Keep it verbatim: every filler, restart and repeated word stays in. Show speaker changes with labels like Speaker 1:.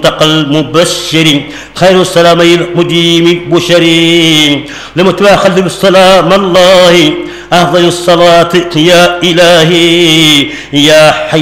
Speaker 1: المنتقى المبشر خير السلامي المديم بشري لم تواخذ بالسلام الله أفضل الصلاة يا إلهي يا حي